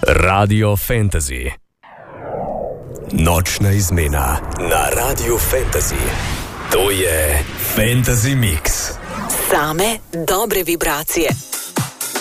Radio Fantasy. Nočna izmena na Radio Fantasy. To je Fantasy Mix. Same dobre vibracije.